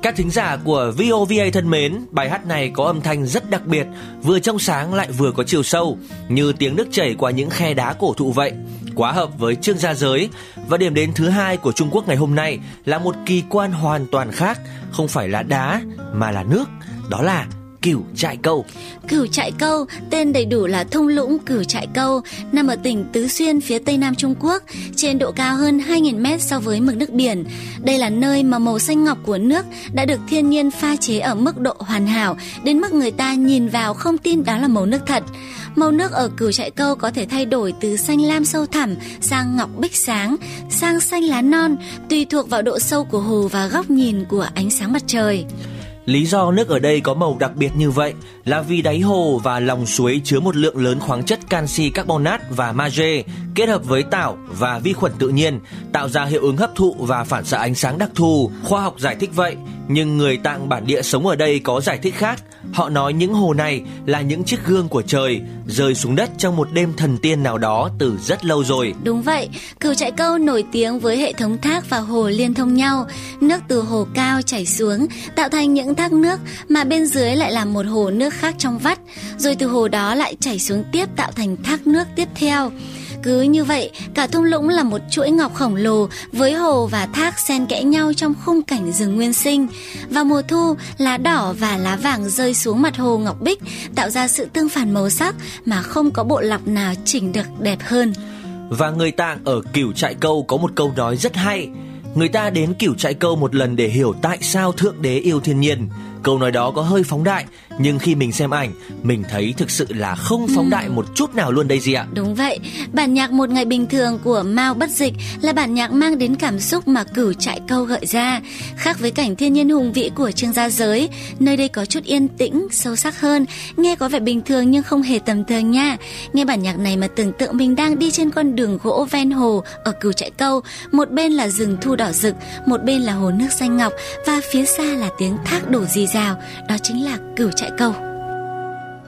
Các thính giả của VOVA thân mến, bài hát này có âm thanh rất đặc biệt, vừa trong sáng lại vừa có chiều sâu, như tiếng nước chảy qua những khe đá cổ thụ vậy. Quá hợp với Trương Gia Giới. Và điểm đến thứ hai của Trung Quốc ngày hôm nay là một kỳ quan hoàn toàn khác, không phải là đá mà là nước, đó là Cửu Trại Câu. Cửu Trại Câu, tên đầy đủ là thung lũng Cửu Trại Câu, nằm ở tỉnh Tứ Xuyên phía tây nam Trung Quốc, trên độ cao hơn 2.000 mét so với mực nước biển. Đây là nơi mà màu xanh ngọc của nước đã được thiên nhiên pha chế ở mức độ hoàn hảo, đến mức người ta nhìn vào không tin đó là màu nước thật. Màu nước ở Cửu Trại Câu có thể thay đổi từ xanh lam sâu thẳm sang ngọc bích sáng, sang xanh lá non, tùy thuộc vào độ sâu của hồ và góc nhìn của ánh sáng mặt trời. Lý do nước ở đây có màu đặc biệt như vậy là vì đáy hồ và lòng suối chứa một lượng lớn khoáng chất canxi carbonat và magie kết hợp với tảo và vi khuẩn tự nhiên, tạo ra hiệu ứng hấp thụ và phản xạ ánh sáng đặc thù. Khoa học giải thích vậy, nhưng người Tạng bản địa sống ở đây có giải thích khác. Họ nói những hồ này là những chiếc gương của trời rơi xuống đất trong một đêm thần tiên nào đó từ rất lâu rồi. Đúng vậy, Cửu Trại Câu nổi tiếng với hệ thống thác và hồ liên thông nhau. Nước từ hồ cao chảy xuống tạo thành những thác nước, mà bên dưới lại là một hồ nước khác trong vắt, rồi từ hồ đó lại chảy xuống tiếp tạo thành thác nước tiếp theo. Cứ như vậy, cả thung lũng là một chuỗi ngọc khổng lồ với hồ và thác xen kẽ nhau trong khung cảnh rừng nguyên sinh. Vào mùa thu, lá đỏ và lá vàng rơi xuống mặt hồ ngọc bích, tạo ra sự tương phản màu sắc mà không có bộ lọc nào chỉnh được đẹp hơn. Và người Tạng ở Cửu Trại Câu có một câu nói rất hay. Người ta đến Cửu Trại Câu một lần để hiểu tại sao Thượng Đế yêu thiên nhiên. Câu nói đó có hơi phóng đại, nhưng khi mình xem ảnh, mình thấy thực sự là không phóng đại một chút nào luôn đây gì ạ. Đúng vậy, bản nhạc Một Ngày Bình Thường của Mao Bất Dịch là bản nhạc mang đến cảm xúc mà Cửu Trại Câu gợi ra. Khác với cảnh thiên nhiên hùng vĩ của Trương Gia Giới, nơi đây có chút yên tĩnh, sâu sắc hơn. Nghe có vẻ bình thường nhưng không hề tầm thường nha. Nghe bản nhạc này mà tưởng tượng mình đang đi trên con đường gỗ ven hồ ở Cửu Trại Câu. Một bên là rừng thu đỏ rực, một bên là hồ nước xanh ngọc, và phía xa là tiếng thác đổ rì rào. Đó chính là Cửu Trại Câu.